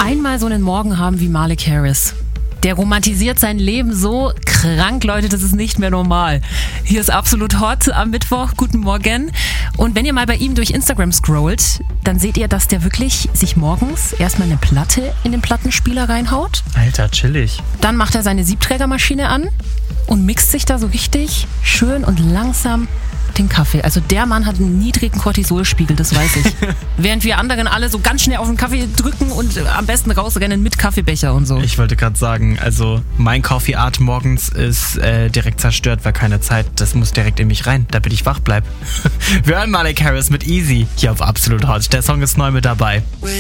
einmal so einen Morgen haben wie Malik Harris. Der romantisiert sein Leben so krank, Leute, das ist nicht mehr normal. Hier ist Absolut Hot am Mittwoch. Guten Morgen. Und wenn ihr mal bei ihm durch Instagram scrollt, dann seht ihr, dass der wirklich sich morgens erstmal eine Platte in den Plattenspieler reinhaut. Alter, chillig. Dann macht er seine Siebträgermaschine an und mixt sich da so richtig schön und langsam den Kaffee. Also der Mann hat einen niedrigen Cortisolspiegel, das weiß ich. Während wir anderen alle so ganz schnell auf den Kaffee drücken und am besten rausrennen mit Kaffeebecher und so. Ich wollte gerade sagen, also mein Coffee Art morgens ist direkt zerstört, weil keine Zeit, das muss direkt in mich rein, damit ich wach bleib. Wir hören Malik Harris mit Easy hier auf Absolut Hot. Der Song ist neu mit dabei.